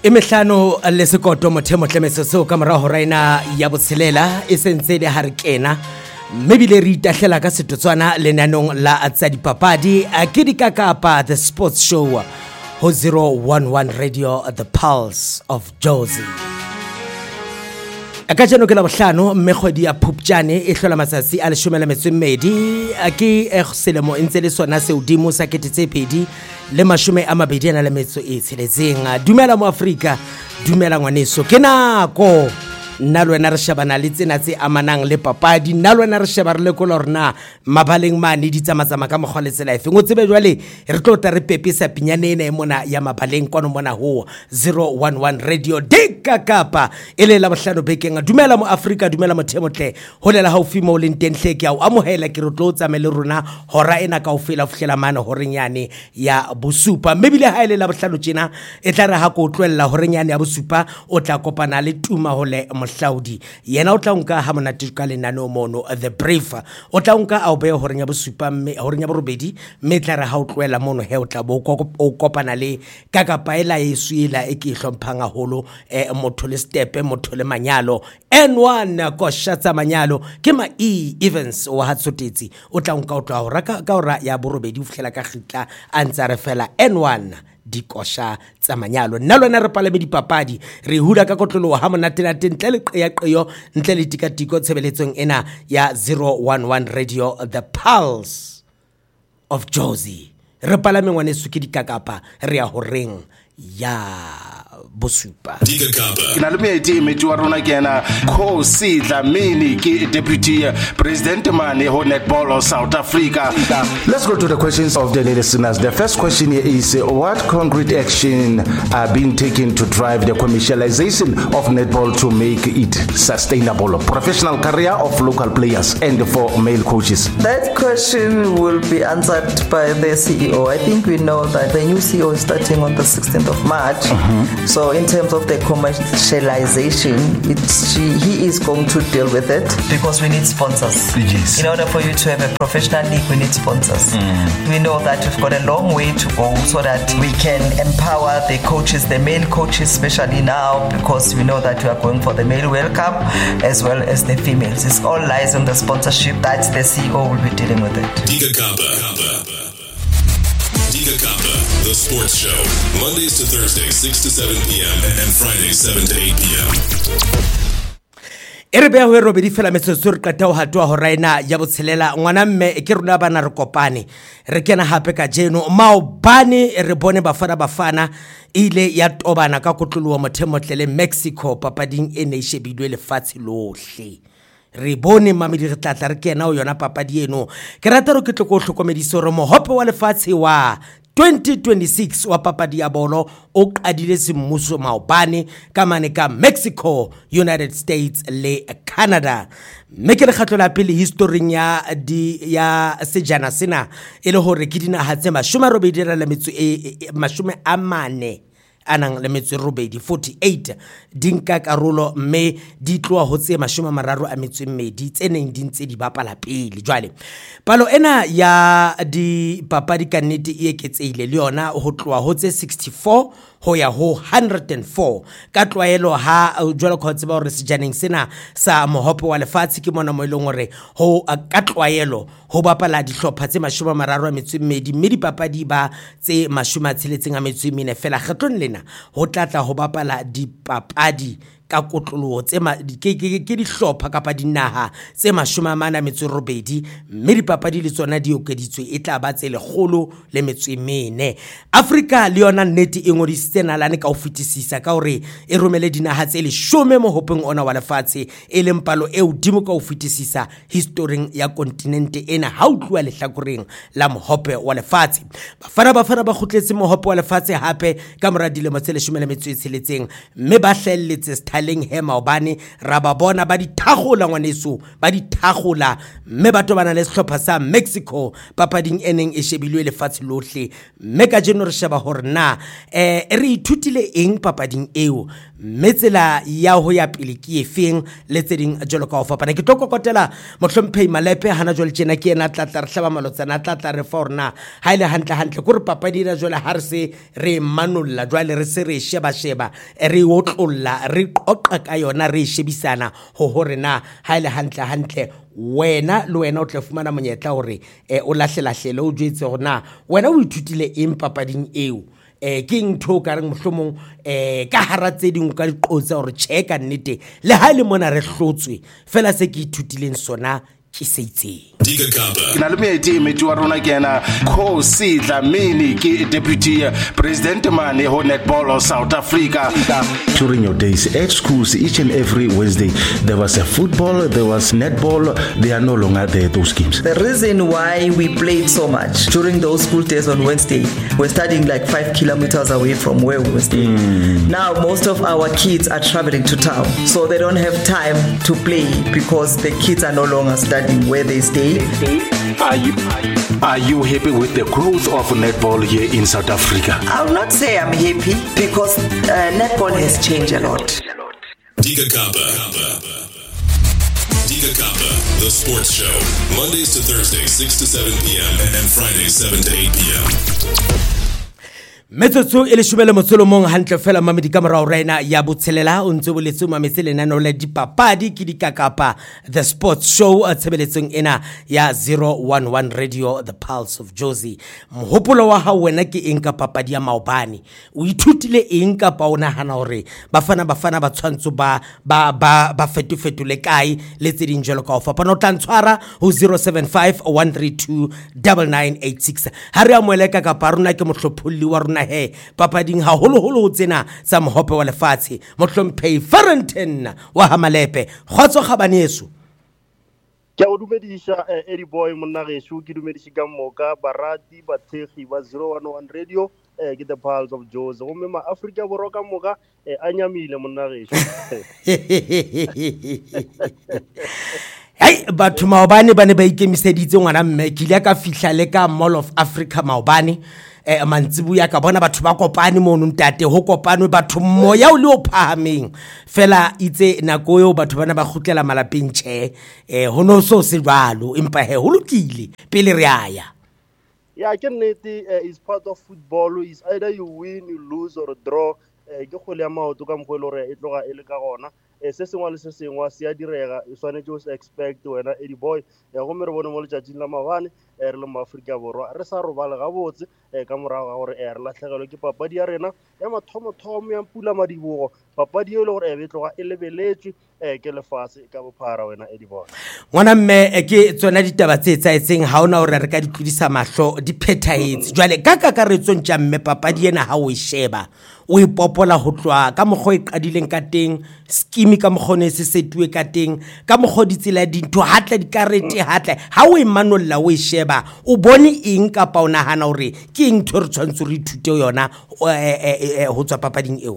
Emehlano le sekoto mothemo tlemetso ka mora horaina ya botshelela e sentse le harkena mebile re itahlela ka setotswana lenanong la tsa dipapadi ke dikakapa the sports show ho 011 radio the pulse of Jozi ka jeno ke la bohlano mme kgwedi ya Phupjane e hlola matsatsi a 12 ke selemo ntse le sona se udimo sa ketetsepedi le mashume a mabedi ana le metso e tsheletseng. Dumela mo Afrika, dumela ngwaneso ke nako nna lwena re shebana le tsena tse amanang le papadi, nna lwena re sheba re le kolorna mabaleng mane di tsamatsama ka mogwa le tsela efe ngo tsebe jwale re tlo ta re pepesa pinyane ene mona ya mabaleng kwano mona ho 011 radio Dekakapa ele la bohlano bekeng. Dumela mo Afrika, dumela mo themotle holela haufi mo le ntenhle ke a amohela ke re tlo tsamele rona hora ena ka ofela fihlela mane horenyane ya bosupa mebile ha ele la bohlano tjena e tla re ha ko tlwella horenyane ya bosupa o tla kopana le tuma hole mohlaudi yena o tla nka ha monate ka lenano mono the brief o tla nka a o beya horeng ya bosupa mme horeng ya borobedi mme tla re ha o tloela mono he o tla bo o kopana le kakapa ela yesuela e ke hlomphanga holo motho le stepe motho le manyalo N1 koshatsa manyalo ke ma events wa hatsotetsi o tla nka o tla ho raka ka ora ya borobedi o fihlela ka khitla a ntsa re fela N1 dikosha tsa manyalo nna lona re palame dipapadi re hula ka kotlolo ha monate nate ntle le qeyo ntle le tikatiko tshebeletsong ena ya 011 radio the pulse of Jozi re palame ngwaneso ke dikakapa re ya horeng ya bosupa Dikakapa ina le meeti meti wa rona ke ena Khosi Dlamini ke deputy president mane ho netball of South Africa. Let's go to the questions of the listeners. The first question here is what concrete action are being taken to drive the commercialization of netball to make it sustainable professional career of local players and for male coaches? That question will be answered by the CEO. I think we know that the new CEO is starting on the 16th of March. So in terms of the commercialization, he is going to deal with it because we need sponsors. Yes. In order for you to have a professional league, we need sponsors. We know that we've got a long way to go so that we can empower the coaches, the male coaches especially now, because we know that we are going for the male World Cup as well as the females. It all lies on the sponsorship. That's the CEO will be dealing with it. Dikakapa, the sports show, Mondays to Thursdays, 6 to 7 p.m. and Fridays, 7 to 8 p.m. Erebe ho robedi fela metsotso re qeta ho hatwa ho raina ya botshelela ngwana mme ke rona bana re kopane re kena hape ka jeno maobane re bone bafana ile ya tobana ka kotlolowa mothemotle le Mexico papading ene e shebilwe lefatshe lohle re bone mamedi re tlatla re kena o yona papadi eno ke rata re ke tlo go hlokomediso re mohope wa lefatshe wa 2026 wa papadi ya bolo o qadile semmuso maobane ka mane ka Mexico, United States le Canada. Mme ke re kgatlo la pele historing ya sejana sena e le hore ke dinaha tse 80 anang le metso robedi 48 dinka karolo mme di tloa ho tse 32 tse neng di ntse di bapala pele jwale palo ena ya di papadi ka nnete e eketseile le yona ho tloa ho tse 64 ho ya ho 104 ka tlwaelo ha jwalo ka tseba hore sejaneng sena sa mohope wa lefatshe ke mona mo ileng hore ho ka tlwaelo ho bapala dihlopha tse 32 mme dipapadi ba tse 64 fela kgetlong lena ho tlatla ho bapala dipapadi ka kotloloho tse ke dihlopha kapa dinaha tse 48 mme dipapadi le tsona di okeditswe e tla ba tse 104 Afrika le yona nnete e ngodisitse nalane ka ho fetisisa ka hore e romele dinaha tse 10 mo hopeng ona wa lefatshe e leng palo e hodimo ka ho fetisisa historing ya kontinente ena ha o tluwa lehlakoreng la mohope wa lefatshe bafana ba kgutletse mohope wa lefatshe hape ka mora dilemo tse 16 mme ba hlelletse mohaleng he maobane ra ba bona ba di thagola ngwaneso ba di thagola mme batho bana le sehlopha sa Mexico papading eneng e shebilwe lefatshe lohle mme ka jeno re sheba hore na re ithutile eng papading eo mme tsela ya ho ya pele ke efeng le tseding jolo ka ofapana ke tokokotela mohlomphei Malepe hana jole tjena ke ena tlatla re hlaba malotsana tlatla re forna ha ile hantle kore papadi ra jole ha re se re manolla jwale re se re sheba re otlolla re qoqa ka yona re shebisana ho hore na ha ile hantle wena le wena o tla fumana monyetla hore o lahle o jwetse hore na wena o ithutile eng papading eo ke ntho ka reng mohlomong ka hara tse ding ka diqotsa hore cheka nnete le ha le mona re hlotswe fela se ke ithutileng sona ke se itseng Diga Kapa. na le moeti wa rona ke ena Khosi Dlamini ke deputy president mane ho netball South Africa. During your days at schools, each and every Wednesday, there was a football, there was netball. They are no longer there, those games. The reason why we played so much during those school days on Wednesday, we're studying like 5 kilometers away from where we were staying. Now most of our kids are traveling to town, so they don't have time to play because the kids are no longer studying where they stay. Are you happy with the growth of netball here in South Africa? I will not say I'm happy because netball has changed a lot. Diga Kapa. Diga Kapa, the sports show. Mondays to Thursdays, 6 to 7 p.m. and Fridays, 7 to 8 p.m. Metsotso e le shumele motsolomong hantle fela mamedi ka morao raina ya botshelela o ntse boletso mametse lenano la dipapadi ke dikakapa the sports show tshebeletsong ena ya 011 radio the pulse of Jozi. Mohopolo wa hao wena ke eng ka papadi ya maobane o ithutile eng ka pa ona hana hore bafana ba tshwantso ba fetufetule kae le tse ding jelo ka ofapana o tla ntshwara ho 0751329986 ha re amoeleka ka paruna ke mohlophulli wa runa he papading ha holo tsena sa mohope wa lefatshe mohlomphei Ferrenton wa Hamalepe khotso khabaneso ke o dumedisha Eddie Boy monna gesho ke dumedishi ka moka barati bathegi ba 011 radio ke the pulse of Jozi go me ma Africa borwa ka moka a nyamile monna gesho hey batho maobane bane ba ikemiseditse ngwana mme ke ile ka fihla le ka Mall of Africa maobane mantsibu ya ka bona batho ba kopane mono ntate ho kopanwe batho moya o le o phahameng fela itse nako yo batho bana ba khutlela malapeng tjhe ho no so se jwalo empa he ho lokile pele re aya yeah ke nnete is part of football is either you win you lose or draw ke go le maoto ka mogwelo re e tloga e le ka gona se sengwa le se sengwa se a direga e swanetse o expect wena Eddie Boy go me re bone mo letšatšing la mabane re le Afrika borwa re sa robala ga botse ka morago ga gore re latlhegelwe ke papadi ya rena ya mathomo ya pula madibogo papadi e le gore e tloga e lebeletswe ke lefatshe ka bophara wena Eddie Boy ngwana mme ke tsona ditaba tse tsaetseng ha ona hore re ka ditlodisa mahlo di phethahetse jwale ka kakaretso ntja mme papadi ena ha o e sheba o ipopola ho tlwa ka mogho e qadileng ka teng skimi ka mogone se setuwe ka teng ka mogho ditsela dintho hatla dikarete hatla ha o imanolla o e sheba o bone eng ka pa ona hana hore ke eng thore tshwantse re ithute yona ho tswa papading eo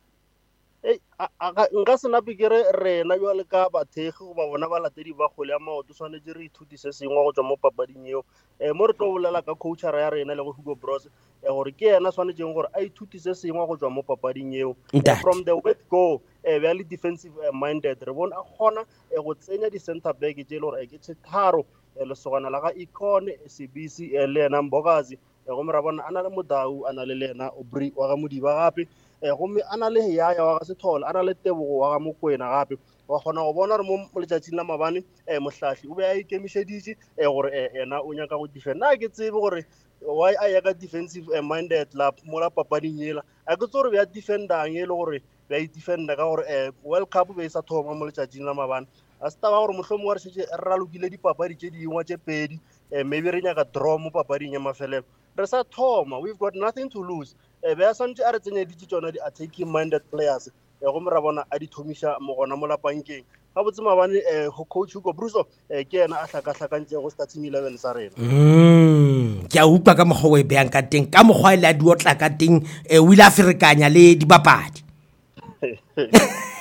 nka sena pikere rena jwale ka bathegi go ba bona ba latedi ba gole ya maoto tshwanetse re ithutise sengwa go tswa mo papading eo mo re tlo bolela ka coachara ya rena le go Hugo Bros gore ke yena tshwanetseng gore a ithutise sengwa go tswa mo papading eo from the word go very defensive minded re bona a gona go tsenya di center back tse le gore ke tharo le sogana la ga Ikone Sibisi le yena Mbokazi go me ra bona ana le Modau ana le lena Obri wa ga Modiba gape go me ana le Yaya wa ga Sethola ana le Tebogo wa ga Mokwena gape wa gona go bona re mo letšatšing la mabane mohlahli o be a ikemišeditše gore ena o nyaka go defend na ke tsebe gore why a ya ka defensive minded la mola papading ela a ke tsore be a defendang e le gore be a defenda ka gore World Cup be sa thoma mo letšatšing la mabane a se taba gore mohlomong wa re šetše re ralokile dipapadi tše dingwe tše pedi maybe re nyaka draw mo papading ya mafelelo re sa thoma we've got nothing to lose be a swantse a re tsenyeditše tsona di-attacking minded players go me ra bona a di thomiša mo gona mo lapankeng ga botse mabane coach Hugo Bruso ke yena a hlakahlakantše go starting 11 sa rena ke a utlwa ka mokgwa o e behang ka teng ka mokgwa e le a diotla ka teng o ile a ferekanya le dibapadi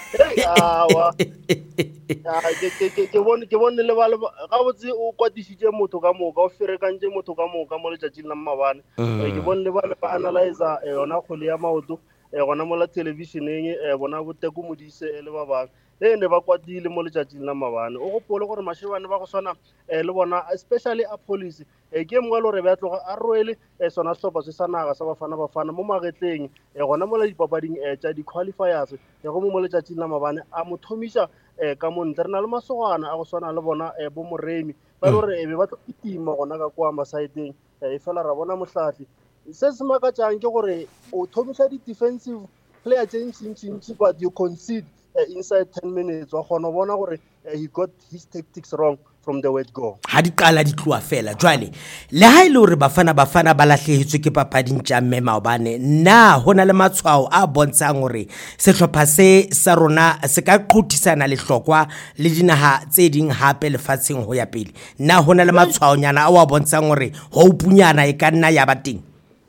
ke bone le ga botse o kwatišitše motho ka moka o ferekantše motho ka moka mo letšatšing la mmabane ke bone le ba analyse yona kgole ya maoto gona mola televisioneng bona Boteko Modise le ba bangwe ne ba kwatile mo letšatšing la mabane o gopole gore mashebane ba go swana le bona especially a police ke mongwe le gore ba tloga a roele sona sehlopha se sa naga sa Bafana mo magetleng gona mola dipapading tša di-qualifiers go mo letšatšing la mabane a mo thomiša ka montle re na le masogana a go swana le bona bo Moremi ba le gore be ba tlo itima gona ka kwa masaeteng e fela ra bona mohlahli se se makatšang ke gore o thomiša di-defensive player tše ntšintšintši but you concede inside 10 minutes wa kgona bona gore he got his tactics wrong from the word go ha di qala di tloa fela jwale le ha ile hore Bafana ba lahlehetswe ke papading tša mme maobane na hona le matshwao a bontshang hore sehlopha se sa rona se ka qothisana le hlokwa le dinaha tse ding hape lefatsheng ho ya pele na hona le matshwao nyana a wa bontshang hore ho punyana e ka nna ya ba teng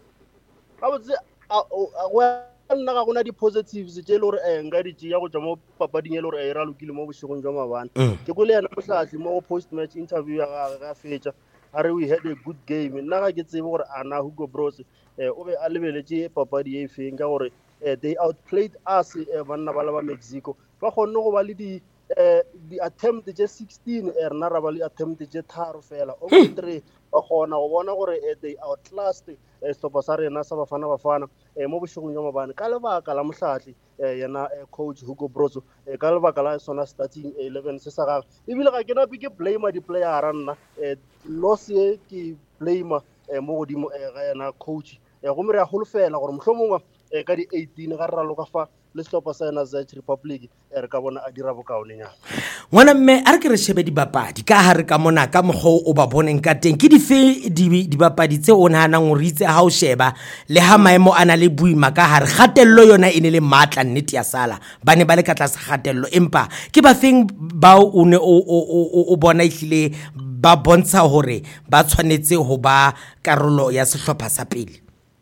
nna ga gona di-positives tše le gore nka di tšea go tšwa mo papading e le gore e ralokile mo bošegong jwa mabane ke go le yena mohlahli mo go post match interview ya gage ga fetša a re we had a good game nna ga ke tsebe gore ana Hugo Bros o be a lebeletše papadi e feng ka gore they outplayed us banna ba le ba Mexico ba kgonne go ba le di-attempt tše 16 rena ra ba le attempt tše tharo fela over 3 ba kgona go bona gore they outlast sehlopha sa rena sa Bafana mo bošegong jwa mabane ka lebaka la mohlahli yena coach Hugo Bros ka lebaka la sona starting 11 se sa gagwe ebile ga ke nape ke blame di-playera nna loss e ke blame mo godimo ga yena coach gomme re a holofela gore mohlomongwe ka di-18 ga re raloka fa le sehlopha sa yena Czech Republic re ka bona a dira bokaonenyana ngwana mme a re ke re shebe dibapadi ka ha re ka mona ka mokgwa o ba boneng ka teng ke dife dibapadi tse o nahanang gore itse ha o sheba le ha maemo ana le buima ka hare kgatello yona e ne le matla nnete ya sala ba ne ba le ka tlase kgatello empa ke ba feng ba o ne o bona ehlile ba bontsha hore ba tshwanetse ho ba karolo ya sehlopha sa pele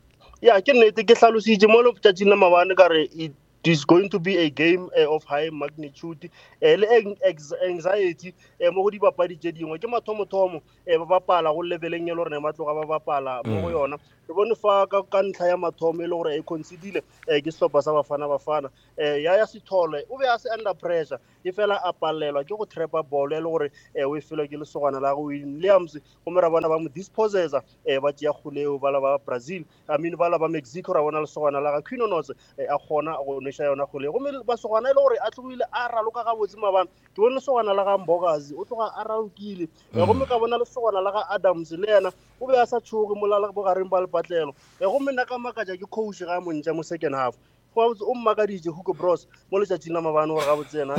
ke nnete ke hlalositše mo le tšatšing la mabane ka re it is going to be a game of high magnitude le anxiety mo go dibapadi tše dingwe ke mathomo ba bapala go leveleng ye le gore ne matloga ba bapala mo go yona re bone fa ka ntlha ya mathomo e le gore e considile ke sehlopha sa Bafana ya Sithole o be a se under pressure e fela a palelwa ke go trapa ball e le gore o e fela ke lesogana la go Williams go me ra bona ba mo dispossessa ba tšea kgoleo ba la ba Brazil ba la ba Mexico ra bona lesogana la ga Quinones a kgona go nesha yona kgoleo go me ba sogana e le gore a tlogile a raloka ga botse mabane ke bone lesogana la ga Mbogazi o tloga a ralokile go me ka bona lesogana la ga Adams le yena o be a sa tshoge molala bogareng ba lepatlelo go me nna ka makatša ke coach ga montša mo second half o mmakaditše Hugo Bros mo letšatšing la mabane gore ga botsena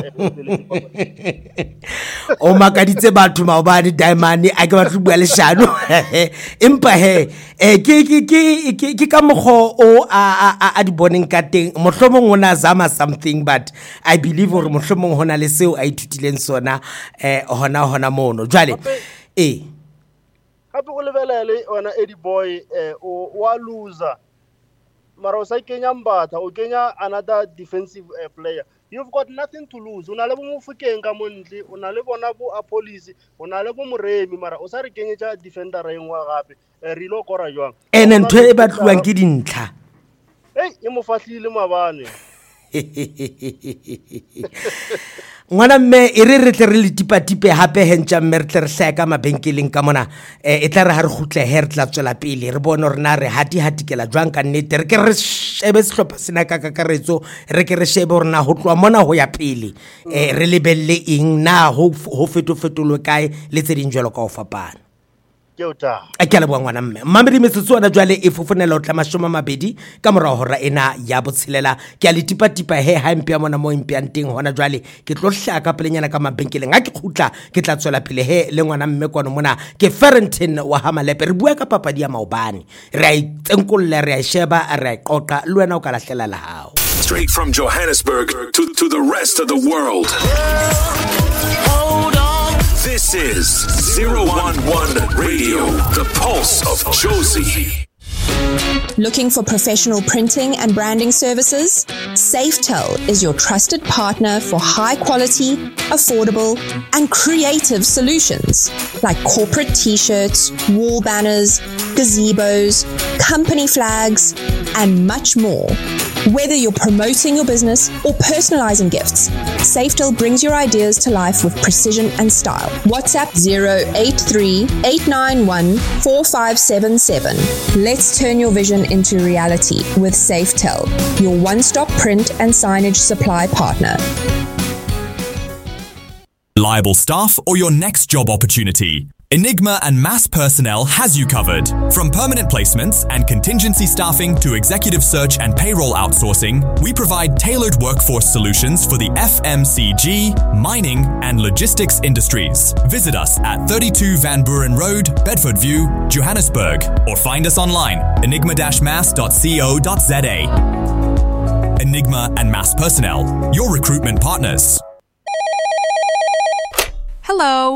o makaditse batho maobane Diamond a ke batlo bua leshano empa ke ka mokgo o a di boneng ka teng mohlomong o na zama something but I believe gore mohlomong hona le seo a ithutileng sona hona mono jwale gape go lebelele wena Eddie Boy o a loser mara o sa kenya Mbatha o kenya another defensive player you've got nothing to lose o na le bo Mofokeng ka montle o na le bona bo Police o na le bo Moremi mara o sa re kenyetša defender e nngwe gape re ile kora jwang ene ntho e batluwang ke dintlha e mo fahlile mabane ngwana mme e re tle re le tipatipe hape hentša mme re tle re hlaya ka mabenkeleng ka mona e tla re ha re khutle he re tla tswela pele re bone rena re hatikela jwang ka nnete re ke re shebe sehlopha sena ka kakaretso re ke re shebe rena ho tloa mona ho ya pele re lebelle eng na ho fetolwe kae le tse ding jwalo ka ho fapana a ke a leboa ngwana mme mmamedi metsotso ona jwale e fofonela o tla 20 ka morao hora ena ya botshelela ke a le tipatipa he ha mpe ya mona mo impeang teng hona jwale ke tlo hlaka ka pelenyana ka mabenkeleng ha ke khutla ke tla tswela pele he le ngwana mme kwano mona ke Ferrentin wa Hamalepe re bua ka papadi ya maobane re a itsenkolla re a sheba re a qoqa le wena o ka lahlela la hao straight from Johannesburg to the rest of the world. Hold on. This is 011 Radio, the pulse of Josie. Looking for professional printing and branding services? Safetel is your trusted partner for high quality, affordable, and creative solutions like corporate t-shirts, wall banners, gazebos, company flags, and much more. Whether you're promoting your business or personalizing gifts, Safetel brings your ideas to life with precision and style. WhatsApp 083-891-4577. Let's turn your vision into reality with Safetel, your one-stop print and signage supply partner. Liable staff or your next job opportunity? Enigma and Mass Personnel has you covered. From permanent placements and contingency staffing to executive search and payroll outsourcing, we provide tailored workforce solutions for the FMCG, mining, and logistics industries. Visit us at 32 Van Buren Road, Bedford View, Johannesburg, or find us online, enigma-mass.co.za. Enigma and Mass Personnel, your recruitment partners. Hello.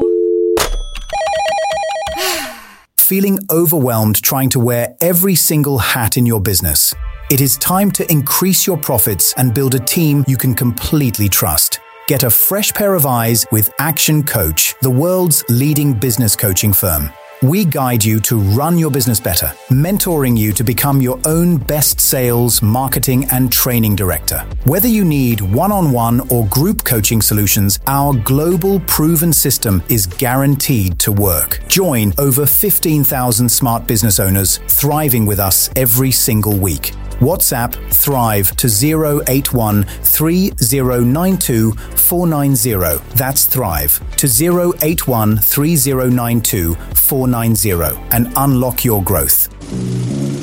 Feeling overwhelmed trying to wear every single hat in your business? It is time to increase your profits and build a team you can completely trust. Get a fresh pair of eyes with Action Coach, the world's leading business coaching firm. We guide you to run your business better, mentoring you to become your own best sales, marketing, and training director. Whether you need one-on-one or group coaching solutions, our global proven system is guaranteed to work. Join over 15,000 smart business owners thriving with us every single week. WhatsApp Thrive to 081 3092 490. That's Thrive to 081 3092 490 and unlock your growth.